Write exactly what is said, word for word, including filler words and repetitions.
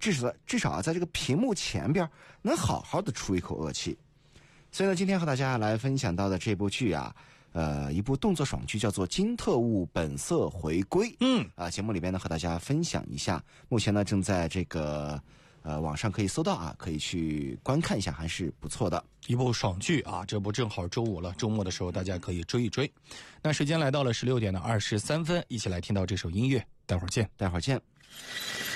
至少至少啊，在这个屏幕前边能好好的出一口恶气。所以呢，今天和大家来分享到的这部剧啊，呃，一部动作爽剧，叫做《金特务本色回归》。 嗯， 啊，节目里边呢和大家分享一下，目前呢正在这个呃网上可以搜到啊，可以去观看一下，还是不错的一部爽剧啊。这部正好周五了，周末的时候大家可以追一追。那时间来到了十六点的二十三分，一起来听到这首音乐，待会儿见， 待会儿见。